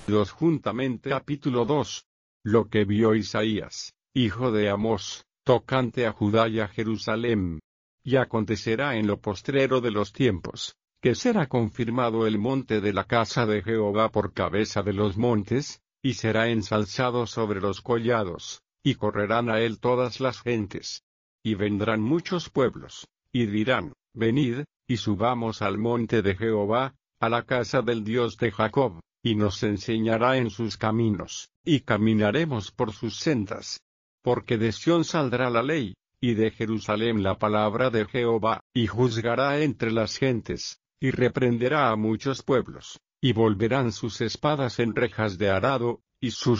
2 juntamente. Capítulo 2. Lo que vio Isaías, hijo de Amós, tocante a Judá y a Jerusalén. Y acontecerá en lo postrero de los tiempos, que será confirmado el monte de la casa de Jehová por cabeza de los montes, y será ensalzado sobre los collados, y correrán a él todas las gentes. Y vendrán muchos pueblos, y dirán, venid, y subamos al monte de Jehová, a la casa del Dios de Jacob, y nos enseñará en sus caminos, y caminaremos por sus sendas. Porque de Sión saldrá la ley, y de Jerusalén la palabra de Jehová, y juzgará entre las gentes, y reprenderá a muchos pueblos, y volverán sus espadas en rejas de arado, y sus